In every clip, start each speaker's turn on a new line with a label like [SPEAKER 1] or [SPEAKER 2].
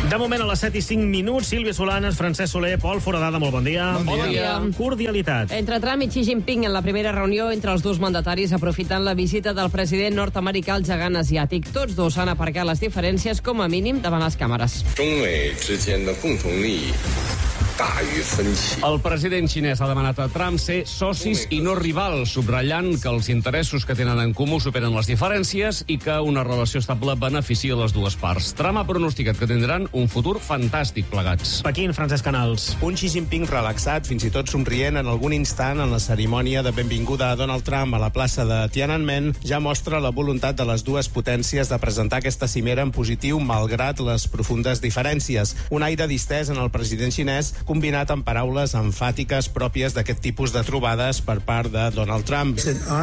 [SPEAKER 1] De moment a les 7:05, Sílvia Solanes, Francesc Soler, Pol Foradada, molt bon dia.
[SPEAKER 2] Bon dia.
[SPEAKER 1] Cordialitat.
[SPEAKER 2] Entre Trump i Xi Jinping en la primera reunió entre els dos mandataris aprofitant la visita del president nord-americà al gegant asiàtic. Tots dos han aparcat les diferències com a mínim davant les càmeres.
[SPEAKER 3] El president xinès ha demanat a Trump ser socis i no rivals, subratllant que els interessos que tenen en comú superen les diferències i que una relació estable beneficia les dues parts. Trump ha pronosticat que tindran un futur fantàstic plegats.
[SPEAKER 1] Pequín, Francesc Canals.
[SPEAKER 4] Un Xi Jinping relaxat, fins i tot somrient en algun instant en la cerimònia de benvinguda a Donald Trump a la plaça de Tiananmen, ja mostra la voluntat de les dues potències de presentar aquesta cimera en positiu malgrat les profundes diferències. Un aire distès en el president xinès combinat amb paraules emfàtiques pròpies d'aquest tipus de trobades per part de Donald Trump.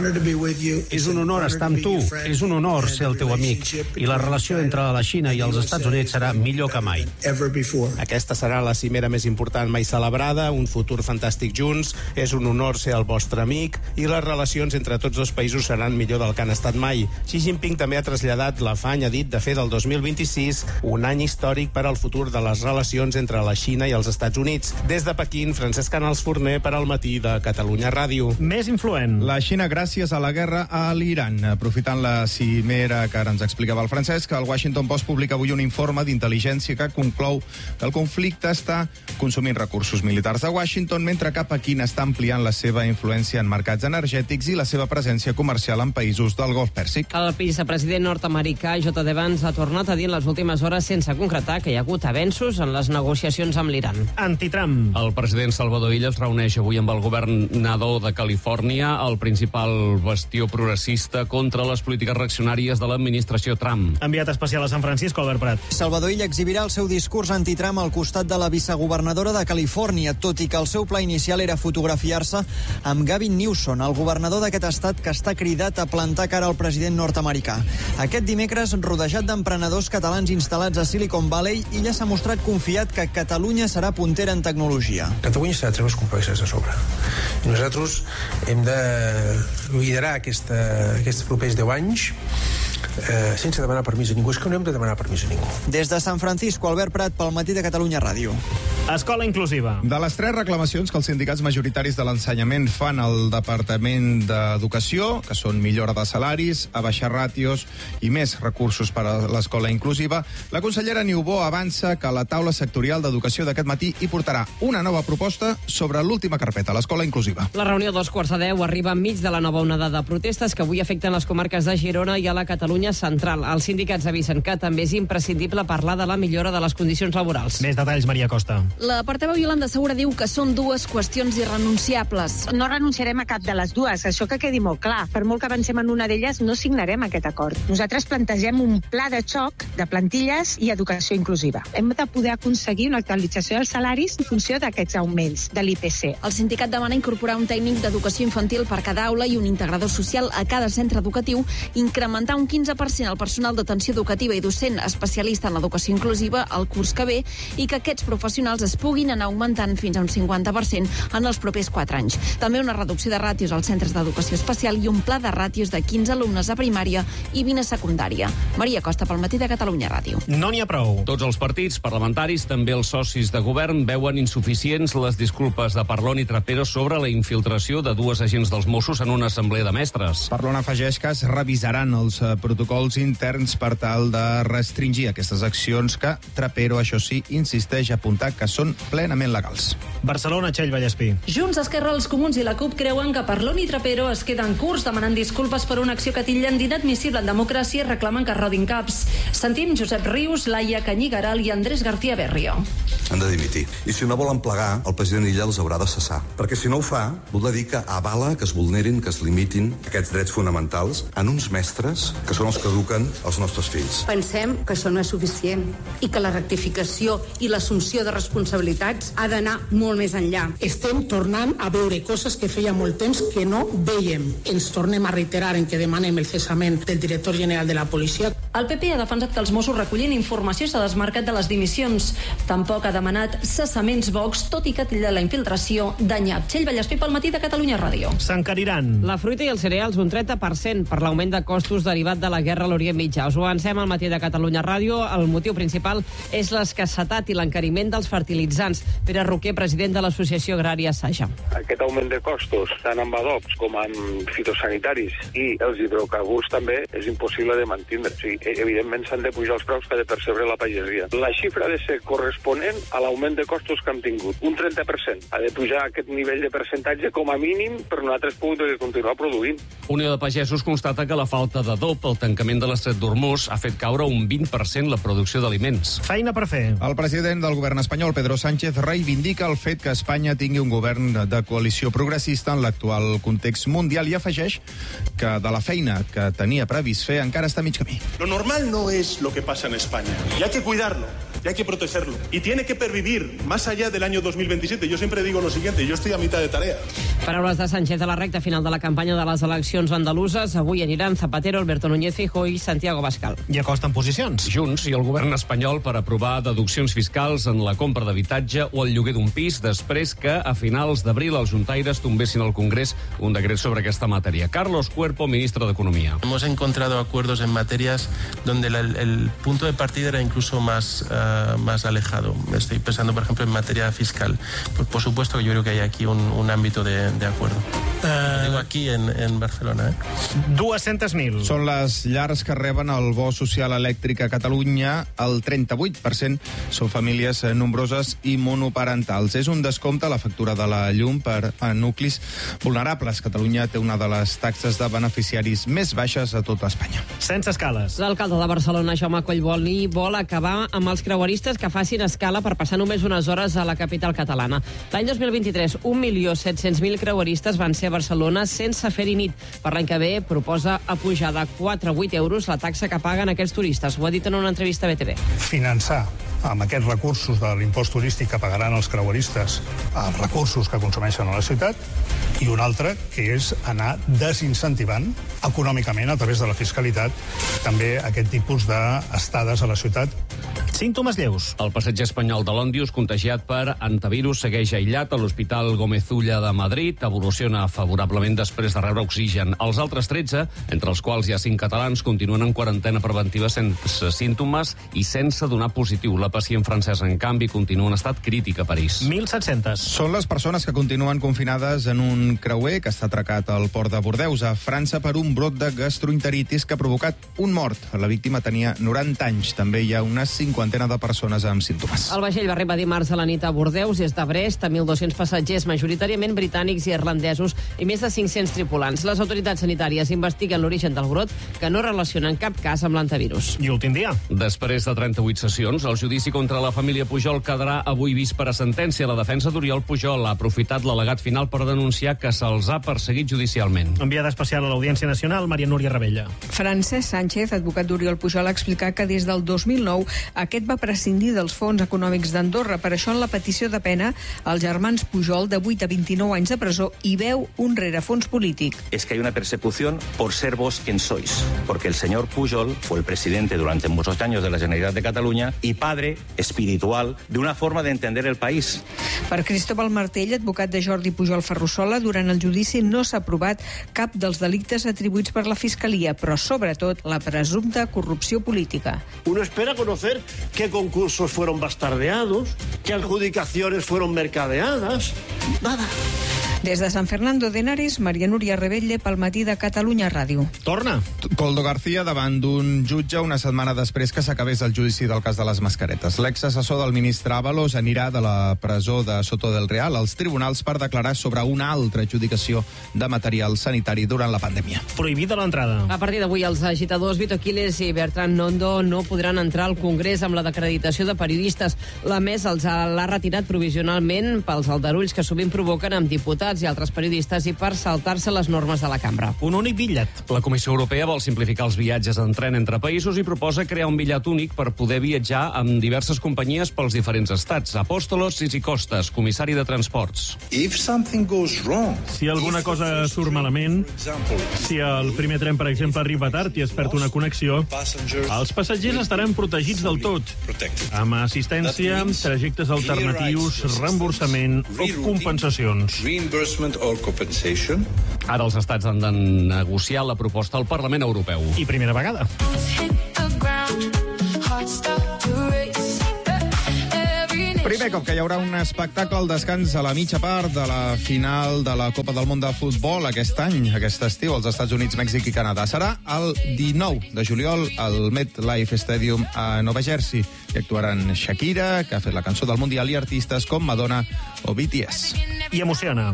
[SPEAKER 5] És un honor estar amb tu, és un honor ser el teu amic, i la relació entre la Xina i els Estats Units serà millor que mai.
[SPEAKER 4] Aquesta serà la cimera més important mai celebrada, un futur fantàstic junts, és un honor ser el vostre amic, i les relacions entre tots dos països seran millor del que han estat mai. Xi Jinping també ha traslladat l'afany, ha dit, de fer del 2026 un any històric per al futur de les relacions entre la Xina i els Estats Units. Des de Pequín, Francesc Canals Forner per al Matí de Catalunya Ràdio.
[SPEAKER 1] Més influent.
[SPEAKER 6] La Xina gràcies a la guerra a l'Iran. Aprofitant la cimera que ara ens explicava el Francesc, el Washington Post publica avui un informe d'intel·ligència que conclou que el conflicte està consumint recursos militars de Washington, mentre que Pequín està ampliant la seva influència en mercats energètics i la seva presència comercial en països del Golf Pèrsic.
[SPEAKER 2] El vicepresident nord-americà J.D. Vance ha tornat a dir en les últimes hores, sense concretar, que hi ha hagut avenços en les negociacions amb l'Iran.
[SPEAKER 1] Anti-Trump.
[SPEAKER 3] El president Salvador Illa es reuneix avui amb el governador de Califòrnia, el principal bastió progressista contra les polítiques reaccionàries de l'administració Trump.
[SPEAKER 1] Enviat especial a San Francisco, Albert Prat.
[SPEAKER 7] Salvador Illa exhibirà el seu discurs anti-Trump al costat de la vicegovernadora de Califòrnia, tot i que el seu pla inicial era fotografiar-se amb Gavin Newsom, el governador d'aquest estat que està cridat a plantar cara al president nord-americà. Aquest dimecres, rodejat d'emprenedors catalans instal·lats a Silicon Valley, Illa s'ha mostrat confiat que Catalunya serà puntera en tecnologia.
[SPEAKER 8] Catalunya s'ha de treure els complexes a sobre. I nosaltres hem de liderar aquests propers 10 anys sense demanar permís a ningú. És que no hem de demanar permís a ningú.
[SPEAKER 7] Des de San Francisco, Albert Prat pel Matí de Catalunya Ràdio.
[SPEAKER 1] Escola inclusiva.
[SPEAKER 6] De les 3 reclamacions que els sindicats majoritaris de l'ensenyament fan al Departament d'Educació, que són millora de salaris, abaixar ràtios i més recursos per a l'escola inclusiva, la consellera Niubó avança que la taula sectorial d'educació d'aquest matí hi portarà una nova proposta sobre l'última carpeta, l'escola inclusiva.
[SPEAKER 2] La reunió a 2:45 arriba enmig de la nova onada de protestes que avui afecten les comarques de Girona i a la Catalunya central. Els sindicats avisen que també és imprescindible parlar de la millora de les condicions laborals.
[SPEAKER 1] Més detalls, Maria Costa.
[SPEAKER 9] La portaveu Iolanda Segura diu que són dues qüestions irrenunciables.
[SPEAKER 10] No renunciarem a cap de les dues, això que quedi molt clar. Per molt que avancem en una d'elles, no signarem aquest acord. Nosaltres plantegem un pla de xoc de plantilles i educació inclusiva. Hem de poder aconseguir una actualització dels salaris en funció d'aquests augments de l'IPC.
[SPEAKER 9] El sindicat demana incorporar un tècnic d'educació infantil per cada aula i un integrador social a cada centre educatiu, incrementar un 15% el personal d'atenció educativa i docent especialista en l'educació inclusiva al curs que ve i que aquests professionals es puguin anar augmentant fins a un 50% en els propers 4 anys. També una reducció de ràtios als centres d'educació especial i un pla de ràtios de 15 alumnes a primària i 20 a secundària. Maria Costa pel Matí de Catalunya Ràdio.
[SPEAKER 1] No n'hi ha prou.
[SPEAKER 3] Tots els partits parlamentaris, també els socis de govern, veuen insuficients les disculpes de Parlon i Trapero sobre la infiltració de 2 agents dels Mossos en una assemblea de mestres.
[SPEAKER 6] Parlon afegeix que es revisaran els protocols interns per tal de restringir aquestes accions que Trapero, això sí, insisteix a apuntar que són plenament legals.
[SPEAKER 1] Barcelona, Txell Vallespí.
[SPEAKER 11] Junts, Esquerra, els Comuns i la CUP creuen que Parlon i Trapero es queden curts demanant disculpes per una acció que titllen d'inadmissible en democràcia i reclamen que rodin caps. Sentim Josep Rius, Laia Canyigaral i Andrés García Berrio.
[SPEAKER 12] Han de dimitir. I si no volen plegar, el president Illa els haurà de cessar. Perquè si no ho fa, voldrà dir que avala que es vulnerin, que es limitin aquests drets fonamentals en uns mestres que són els que eduquen els nostres fills.
[SPEAKER 13] Pensem que això no és suficient i que la rectificació i l'assumpció de responsabilitats ha d'anar molt més enllà.
[SPEAKER 14] Estem tornant a veure coses que feia molt temps que no veiem. Ens tornem a reiterar en que demanem el cessament del director general de la policia.
[SPEAKER 11] El PP ha defensat que els Mossos recollin informació i s'ha desmarcat de les dimissions. Tampoc ha demanat cessaments Vox, tot i que titlla la infiltració de nyap. Txell Vallespí pel matí de Catalunya Ràdio.
[SPEAKER 1] S'encariran.
[SPEAKER 2] La fruita i els cereals un 30% per l'augment de costos derivat de la guerra a l'Orient Mitjà. Us ho avancem al matí de Catalunya Ràdio. El motiu principal és l'escassetat i l'encariment dels fertilitzants. Pere Roquer, president de l'Associació Agrària Saja.
[SPEAKER 15] Aquest augment de costos, tant amb adobs com amb fitosanitaris i els hidrocarburs també, és impossible de mantindre. O sigui, evidentment s'han de pujar els preus que ha de percebre la pagesia. La xifra ha de ser corresponent a l'augment de costos que hem tingut, un 30%. Ha de pujar aquest nivell de percentatge com a mínim per nosaltres poder continuar produint.
[SPEAKER 3] Unió de Pagesos constata que la falta d'adob, el tancament de l'estret d'Hormuz, ha fet caure un 20% la producció d'aliments.
[SPEAKER 1] Feina per fer.
[SPEAKER 6] El president del govern espanyol, Pedro Sánchez, reivindica el fet que Espanya tingui un govern de coalició progressista en l'actual context mundial i afegeix que de la feina que tenia previst fer encara està a mig camí.
[SPEAKER 16] Lo normal no es lo que pasa en España. Y hay que cuidarlo, y hay que protegerlo. Y tiene que pervivir más allá del año 2027. Yo siempre digo lo siguiente, yo estoy a mitad de tarea.
[SPEAKER 2] Paraules de Sánchez a la recta final de la campanya de les eleccions andaluses. Avui aniran Zapatero, Alberto Núñez Feijóo i Santiago Abascal.
[SPEAKER 1] I acosten posicions.
[SPEAKER 3] Junts i el govern espanyol per aprovar deduccions fiscals en la compra d'habitatge o el lloguer d'un pis després que a finals d'abril els juntaires tombessin al Congrés un decret sobre aquesta matèria. Carlos Cuerpo, ministre d'Economia.
[SPEAKER 17] Hemos encontrado acuerdos en materias donde el punto de partida era incluso más alejado. Estoy pensando, por ejemplo, en materia fiscal. Pues, por supuesto que yo creo que hay aquí un ámbito de acuerdo. Digo aquí en Barcelona.
[SPEAKER 1] 200.000.
[SPEAKER 6] Són les llars que reben el bo social elèctric a Catalunya. El 38% són famílies nombroses i monoparentals. És un descompte a la factura de la llum per a nuclis vulnerables. Catalunya té una de les taxes de beneficiaris més baixes a tota Espanya.
[SPEAKER 1] Sense escales.
[SPEAKER 2] L'alcalde de Barcelona, Jaume Collboni, vol acabar amb els creueristes que facin escala per passar només unes hores a la capital catalana. L'any 2023, 1.700.000 creueristes van ser a Barcelona sense fer-hi nit. Per l'any que ve proposa apujar de 4 a 8 euros la taxa que paguen aquests turistes. Ho ha dit en una entrevista a BTV.
[SPEAKER 18] Finançar amb aquests recursos de l'impost turístic que pagaran els creueristes els recursos que consumeixen a la ciutat, i un altre que és anar desincentivant econòmicament a través de la fiscalitat també aquest tipus d'estades a la ciutat.
[SPEAKER 1] Símptomes lleus.
[SPEAKER 3] El passeig espanyol de l'Òndius, contagiat per antivirus, segueix aïllat a l'Hospital Gómez Ulla de Madrid. Evoluciona favorablement després de rebre oxigen. Els altres 13, entre els quals hi ha 5 catalans, continuen en quarantena preventiva sense símptomes i sense donar positiu. La pacient francesa, en canvi, continua en estat crític a París.
[SPEAKER 1] 1.700.
[SPEAKER 6] Són les persones que continuen confinades en un creuer que està atracat al port de Bordeus, a França, per un brot de gastroenteritis que ha provocat un mort. La víctima tenia 90 anys. També hi ha una cinquantena de persones amb símptomes.
[SPEAKER 2] El vaixell va arribar dimarts a la nit a Bordeus des de Brest, a 1.200 passatgers, majoritàriament britànics i irlandesos, i més de 500 tripulants. Les autoritats sanitàries investiguen l'origen del brot, que no relaciona en cap cas amb l'antivirus.
[SPEAKER 1] I últim dia.
[SPEAKER 3] Després de 38 sessions, el judici contra la família Pujol quedarà avui vist per a sentència. La defensa d'Oriol Pujol ha aprofitat l'al·legat final per denunciar que se'ls ha perseguit judicialment.
[SPEAKER 1] Enviada especial a l'Audiència Nacional, Maria Núria Rebella.
[SPEAKER 19] Francesc Sánchez, advocat d'Oriol Pujol, ha explicat que des del 2009 aquest va prescindir dels fons econòmics d'Andorra. Per això, en la petició de pena, els germans Pujol, de 8 a 29 anys de presó, hi veu un rerefons polític.
[SPEAKER 20] Es que hay una persecución por ser vos quien sois, porque el señor Pujol fue el presidente durante muchos años de la Generalitat de Cataluña y padre espiritual de una forma de entender el país.
[SPEAKER 19] Per Cristóbal Martell, advocat de Jordi Pujol Ferrusola, durant el judici no s'ha provat cap dels delictes atribuïts per la Fiscalia, però sobretot la presumpta corrupció política.
[SPEAKER 21] Uno espera conocer qué concursos fueron bastardeados, qué adjudicaciones fueron mercadeadas. Nada.
[SPEAKER 19] Des de Sant Fernando de Henares, Maria Núria Rebelle pel matí de Catalunya Ràdio.
[SPEAKER 1] Torna.
[SPEAKER 6] Koldo García davant d'un jutge una setmana després que s'acabés el judici del cas de les mascaretes. L'exassessor del ministre Ábalos anirà de la presó de Soto del Real als tribunals per declarar sobre una altra adjudicació de material sanitari durant la pandèmia.
[SPEAKER 1] Prohibida l'entrada.
[SPEAKER 2] A partir d'avui, els agitadors Vito Quiles i Bertran Nondo no podran entrar al Congrés amb la d'acreditació de periodistes. La mesa l'ha retirat provisionalment pels aldarulls que sovint provoquen amb diputats. diputats i altres periodistes i per saltar-se les normes de la cambra.
[SPEAKER 1] Un únic bitllet.
[SPEAKER 3] La Comissió Europea vol simplificar els viatges en tren entre països i proposa crear un bitllet únic per poder viatjar amb diverses companyies pels diferents estats. Apóstolos Sisicostas, comissari de Transports.
[SPEAKER 1] Si alguna cosa surt malament, si el primer tren, per exemple, arriba tard i es perd una connexió, els passatgers estaran protegits del tot, amb assistència, trajectes alternatius, reemborsament o compensacions.
[SPEAKER 3] Ara els estats han de negociar la proposta al Parlament Europeu.
[SPEAKER 1] I primera vegada.
[SPEAKER 6] Primer cop que hi haurà un espectacle al descans a la mitja part de la final de la Copa del Món de Futbol aquest any, aquest estiu, als Estats Units, Mèxic i Canadà. Serà el 19 de juliol al MetLife Stadium a Nova Jersey. Hi actuaran Shakira, que ha fet la cançó del Mundial, i artistes com Madonna o BTS.
[SPEAKER 1] I emociona.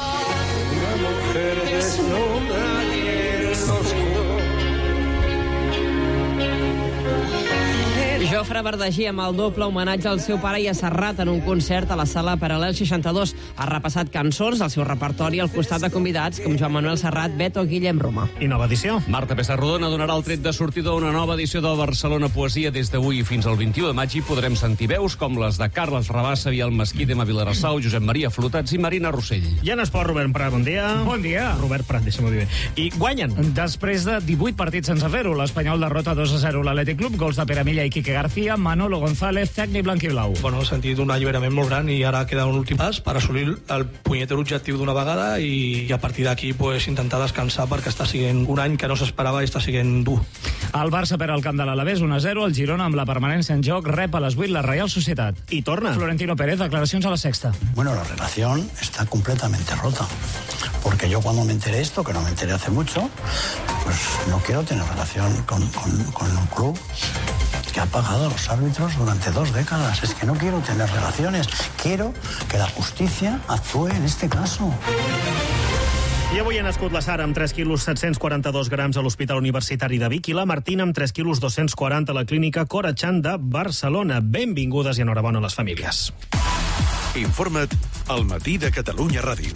[SPEAKER 2] Jofre Verdagí amb el doble homenatge al seu pare i a Serrat en un concert a la sala Paral·lel 62. Ha repassat cançons del seu repertori al costat de convidats com Joan Manuel Serrat, Beto, Guillem Roma.
[SPEAKER 1] I nova edició.
[SPEAKER 3] Marta Pessarrodona donarà el tret de sortida a una nova edició de Barcelona Poesia des d'avui fins al 21 de maig i podrem sentir veus com les de Carles Rabassa, Biel Mesquí, Emma Vilarassau, Josep Maria Flotats i Marina Rossell.
[SPEAKER 1] I en esport, Robert Prat, bon dia.
[SPEAKER 5] Bon dia.
[SPEAKER 1] Robert Prat, deixa'm-ho dir bé. I guanyen.
[SPEAKER 5] Després de 18 partits sense fer-ho, l'Espanyol derrota 2-0 l'Atlètic Club, gols de Pere Milla i Quique García, Manolo González, tècnic blanquiblau.
[SPEAKER 22] Bueno, he sentit un alliberament molt gran i ara queda un últim pas per assolir el punyeter objectiu d'una vegada i a partir d'aquí pues, intentar descansar perquè està sent un any que no s'esperava i està sent dur.
[SPEAKER 5] El Barça perd al camp de l'Alavés 1-0, el Girona amb la permanència en joc rep a les 8 la Real Societat.
[SPEAKER 1] I torna.
[SPEAKER 5] Florentino Pérez, declaracions a La Sexta.
[SPEAKER 23] Bueno, la relación está completamente rota. Porque yo cuando me enteré esto, que no me enteré hace mucho, pues no quiero tener relación con un club que ha pagado a los árbitros durante 2 décadas. Es que no quiero tener relaciones. Quiero que la justicia actúe en este caso.
[SPEAKER 1] I avui ha nascut la Sara amb 3 quilos 742 grams a l'Hospital Universitari de Vic i la Martina amb 3 quilos 240 a la clínica Corachan de Barcelona. Benvingudes i enhorabona a les famílies.
[SPEAKER 24] Informa't al Matí de Catalunya Ràdio.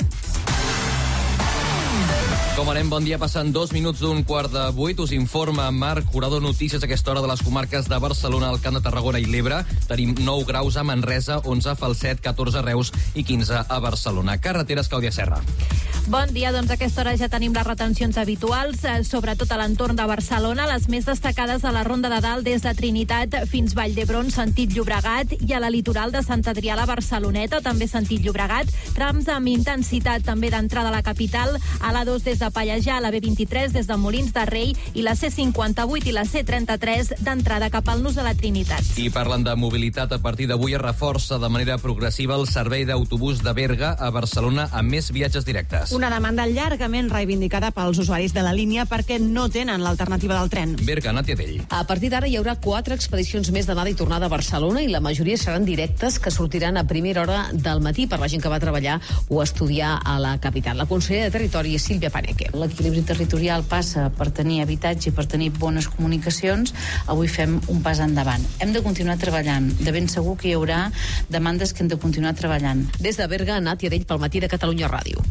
[SPEAKER 25] Com anem? Bon dia. Passen 2 minuts d'un 7:45. Us informa Marc Jurado. Notícies a aquesta hora de les comarques de Barcelona, el Camp de Tarragona i l'Ebre. Tenim 9 graus a Manresa, 11 a Falset, 14 a Reus i 15 a Barcelona. Carreteres, Clàudia Serra.
[SPEAKER 9] Bon dia, doncs a aquesta hora ja tenim les retencions habituals, sobretot a l'entorn de Barcelona, les més destacades a la Ronda de Dalt des de Trinitat fins Vall d'Hebron, sentit Llobregat, i a la litoral de Sant Adrià a la Barceloneta, també sentit Llobregat, trams amb intensitat també d'entrada a la capital, a l'A2 des de Pallejà, a la B23 des de Molins de Rei i la C58 i la C33 d'entrada cap al Nus de la Trinitat.
[SPEAKER 25] I parlant de mobilitat, a partir d'avui es reforça de manera progressiva el servei d'autobús de Berga a Barcelona amb més viatges directes.
[SPEAKER 26] Una demanda llargament reivindicada pels usuaris de la línia perquè no tenen l'alternativa del tren.
[SPEAKER 25] Berga, Nàtia Dell.
[SPEAKER 27] A partir d'ara hi haurà 4 expedicions més d'anada i tornada a Barcelona i la majoria seran directes que sortiran a primera hora del matí per la gent que va treballar o estudiar a la capital. La consellera de Territori és Sílvia Paneque.
[SPEAKER 28] L'equilibri territorial passa per tenir habitatge i per tenir bones comunicacions. Avui fem un pas endavant. Hem de continuar treballant. De ben segur que hi haurà demandes que hem de continuar treballant.
[SPEAKER 27] Des de Berga, Nàtia Dell pel Matí de Catalunya Ràdio.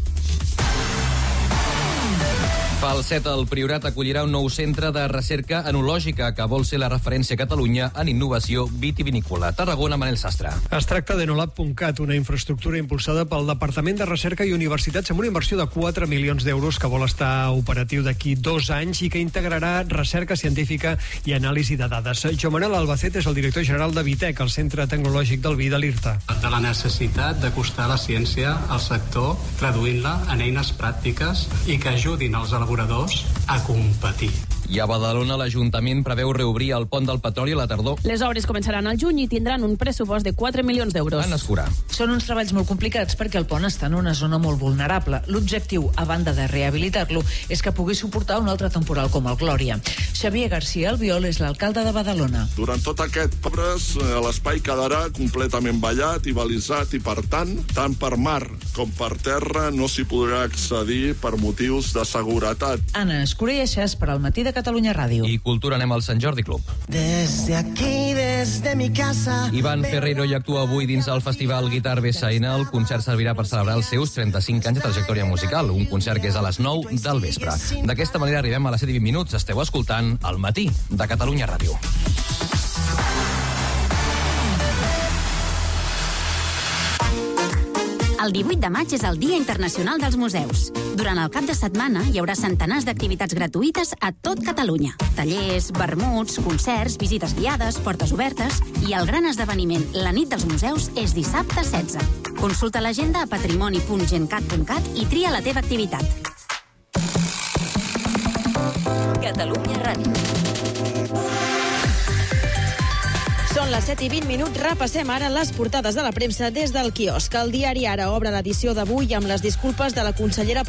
[SPEAKER 25] Falset, el Priorat acollirà un nou centre de recerca enològica que vol ser la referència a Catalunya en innovació vitivinícola. Tarragona, Manel Sastre.
[SPEAKER 29] Es tracta d'Enolab.cat, una infraestructura impulsada pel Departament de Recerca i Universitats amb una inversió de 4 milions d'euros que vol estar operatiu d'aquí 2 anys i que integrarà recerca científica i anàlisi de dades. Joan Manuel Albacete és el director general de Vitec, el Centre Tecnològic del Vi de l'IRTA.
[SPEAKER 30] De la necessitat d'acostar la ciència al sector, traduint-la en eines pràctiques i que ajudin els elaboradors a competir.
[SPEAKER 25] I a Badalona, l'Ajuntament preveu reobrir el pont del Petroli a la tardor.
[SPEAKER 31] Les obres començaran al juny i tindran un pressupost de 4 milions d'euros.
[SPEAKER 25] Anna Escurà.
[SPEAKER 32] Són uns treballs molt complicats perquè el pont està en una zona molt vulnerable. L'objectiu, a banda de rehabilitar-lo, és que pugui suportar un altre temporal com el Glòria. Xavier García Albiol és l'alcalde de Badalona.
[SPEAKER 33] Durant tot aquest obres, l'espai quedarà completament vallat i balisat i, per tant per mar com per terra no s'hi podrà accedir per motius de seguretat.
[SPEAKER 32] Anna Escurà i Aixàs per al Matí de Catalunya Ràdio.
[SPEAKER 25] I cultura anem al Sant Jordi Club.
[SPEAKER 4] Desde aquí, desde mi casa...
[SPEAKER 25] Ivan Ferreiro hi actua avui dins el festival Guitar BSN. El concert servirà per celebrar els seus 35 anys de trajectòria musical. Un concert que és a les 9 del vespre. D'aquesta manera arribem a les 7:20. Esteu escoltant El matí de Catalunya Ràdio.
[SPEAKER 7] El 18 de maig és el Dia Internacional dels Museus. Durant el cap de setmana hi haurà centenars d'activitats gratuïtes a tot Catalunya. Tallers, vermuts, concerts, visites guiades, portes obertes i el gran esdeveniment La nit dels museus és dissabte 16. Consulta l'agenda a patrimoni.gencat.cat i tria la teva activitat. Catalunya Ràdio.
[SPEAKER 31] Són les 7:20. Repassem ara les portades de la premsa des del quiosc. El diari Ara obre l'edició d'avui amb les disculpes de la consellera